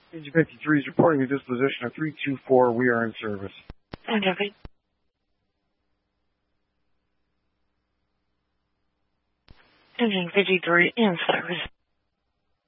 Engine 53 is reporting a disposition of 324. We are in service. Engine 53 in service.